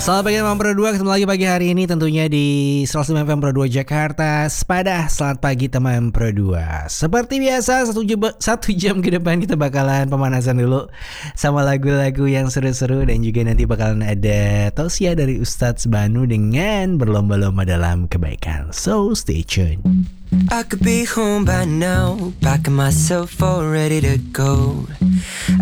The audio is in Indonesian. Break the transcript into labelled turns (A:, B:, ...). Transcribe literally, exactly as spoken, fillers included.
A: Selamat pagi teman Pro dua, ketemu lagi pagi hari ini tentunya di seratus lima F M Pro dua Jakarta. Sepada selamat pagi teman Pro dua. Seperti biasa satu jam, satu jam ke depan kita bakalan pemanasan dulu sama lagu-lagu yang seru-seru. Dan juga nanti bakalan ada tausiah dari Ustadz Banu dengan berlomba-lomba dalam kebaikan. So stay tuned.
B: I could be home by now, packing myself all ready to go.